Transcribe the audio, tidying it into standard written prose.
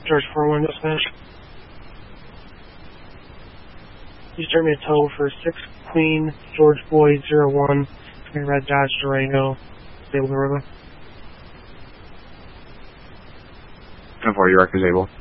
George 41 dispatch. You start me a tow for 6 Queen George Boyd 01, red Dodge Durango, Stable River. 10-4, your record is able.